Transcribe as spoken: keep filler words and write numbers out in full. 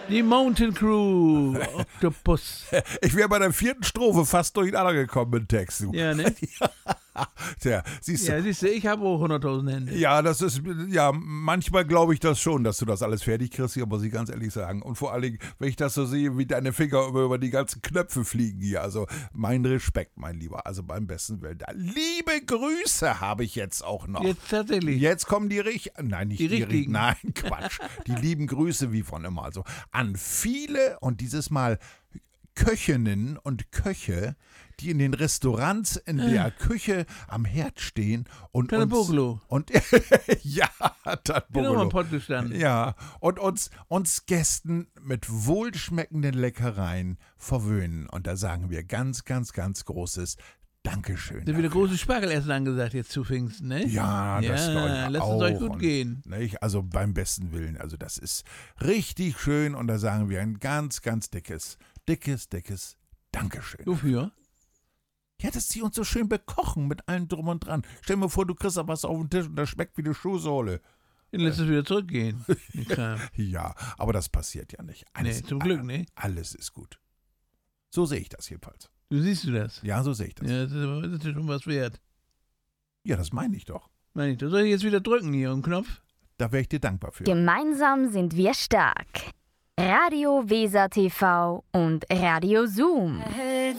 Die Mountain Crew, Octopus. Ich wäre bei der vierten Strophe fast durcheinander gekommen mit Text. Du. Ja, ne? Tja, siehst du. Ja, siehst du, ich habe auch hunderttausend Hände. Ja, das ist, ja, manchmal glaube ich das schon, dass du das alles fertig kriegst, hier muss ich ganz ehrlich sagen. Und vor allen Dingen, wenn ich das so sehe, wie deine Finger über, über die ganzen Knöpfe fliegen hier. Also mein Respekt, mein Lieber. Also beim besten Willen. Liebe Grüße habe ich jetzt auch noch. Jetzt tatsächlich. Jetzt kommen die richtigen, nein, nicht Die die, richtigen. Nein, Quatsch. Die lieben Grüße wie von immer. Also an viele und dieses Mal Köchinnen und Köche, die in den Restaurants in der Küche am Herd stehen und Tante uns Boglo. und ja, Tante Genau mal im Boglo. Pott gestanden. Ja, und uns, uns Gästen mit wohlschmeckenden Leckereien verwöhnen. Und da sagen wir ganz, ganz, ganz großes Dankeschön. Da wieder dafür. großes Spargelessen angesagt jetzt zu Pfingsten, ne? Ja, das Ja, glaube ich lasst auch. es euch gut Und, gehen. Nicht? Also beim besten Willen. Also das ist richtig schön und da sagen wir ein ganz, ganz dickes, dickes, dickes Dankeschön. Wofür? Ja, dass sie uns so schön bekochen mit allem drum und dran. Stell dir mal vor, du kriegst da was auf den Tisch und das schmeckt wie eine Schuhsohle. Dann lässt es wieder zurückgehen. den Kram. Ja, aber das passiert ja nicht. Alles, Nee, zum Glück, ne? Alles ist gut. So sehe ich das jedenfalls. Du siehst du das? Ja, so sehe ich das. Ja, Ja, das ist, aber- das ist schon was wert. das meine ich doch. Meine ich, da soll ich jetzt wieder drücken hier am Knopf? Da wäre ich dir dankbar für. Gemeinsam sind wir stark. Radio Weser T V und Radio Zoom.